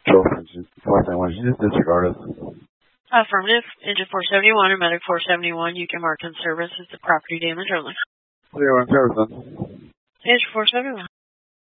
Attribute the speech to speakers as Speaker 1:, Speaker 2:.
Speaker 1: Control 471, you just disregard us.
Speaker 2: Affirmative. Engine 471 or Medic 471, you can mark in service as the property damage only.
Speaker 1: Clear on service then.
Speaker 2: Engine 471.